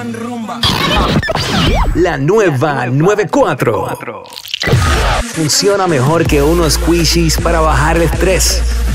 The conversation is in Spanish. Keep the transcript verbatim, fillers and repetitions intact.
La nueva noventa y cuatro. Funciona mejor que unos squishies para bajar el estrés.